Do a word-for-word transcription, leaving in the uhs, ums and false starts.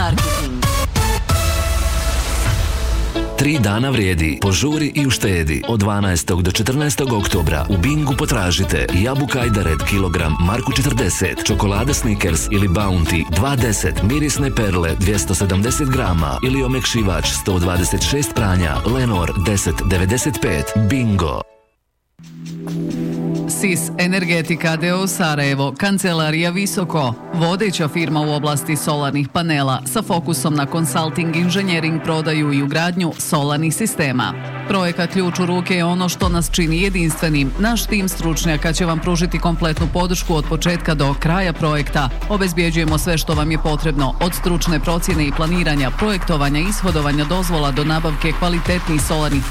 marketing. Tri dana vrijedi. Požuri i uštedi. Od dvanaestog do četrnaestog oktobra u Bingu potražite jabuka Ajdared kilogram marku četrdeset, čokolada Snickers ili Bounty dva deset, mirisne perle dvjesto sedamdeset grama ili omekšivač sto dvadeset šest pranja Lenor deset devedeset pet. Bingo. S I S Energetika d o o Sarajevo, kancelarija Visoko, vodeća firma u oblasti solarnih panela sa fokusom na konsulting, inženjering, prodaju i ugradnju solarnih sistema. Projekat Ključ u ruke je ono što nas čini jedinstvenim. Naš tim stručnjaka će vam pružiti kompletnu podršku od početka do kraja projekta. Obezbjeđujemo sve što vam je potrebno, od stručne procjene i planiranja, projektovanja, ishodovanja dozvola do nabavke kvalitetnih solarnih